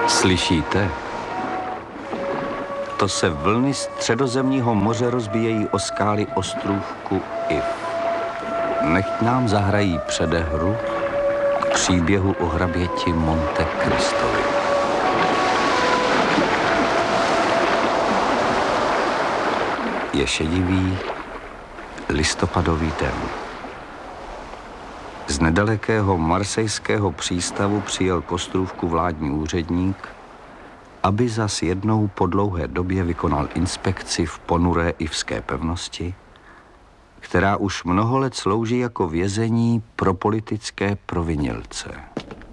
Slyšíte? To se vlny Středozemního moře rozbíjejí o skály ostrůvku If. Nechť nám zahrají předehru k příběhu o hraběti Monte Cristovi. Je šedivý listopadový den. Z nedalekého marsejského přístavu přijel k ostrůvku vládní úředník, aby zas jednou po dlouhé době vykonal inspekci v ponuré Ifské pevnosti, která už mnoho let slouží jako vězení pro politické provinilce.